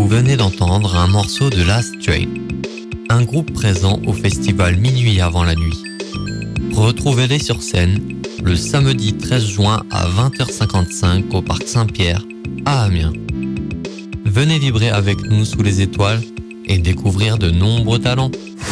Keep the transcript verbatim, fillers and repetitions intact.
Vous venez d'entendre un morceau de Last Train, un groupe présent au festival Minuit avant la nuit. Retrouvez-les sur scène le samedi treize juin à vingt heures cinquante-cinq au Parc Saint-Pierre à Amiens. Venez vibrer avec nous sous les étoiles et découvrir de nombreux talents.